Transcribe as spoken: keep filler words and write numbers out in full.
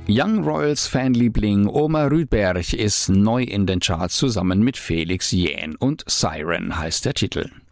Young Royals Fanliebling Omar Rydberg ist neu in den Charts zusammen mit Felix Jähn und Siren heißt der Titel.